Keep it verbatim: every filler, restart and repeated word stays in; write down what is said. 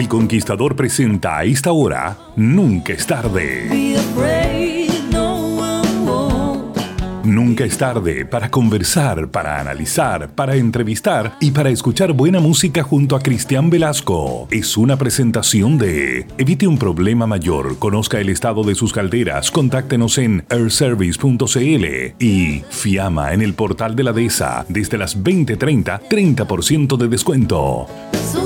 El Conquistador presenta a esta hora Nunca es tarde. Nunca es tarde para conversar, para analizar, para entrevistar y para escuchar buena música junto a Cristian Velasco. Es una presentación de Evite un problema mayor, conozca el estado de sus calderas, contáctenos en air service punto c l y Fiamma en el portal de la D E S A. Desde las veinte treinta, treinta por ciento de descuento.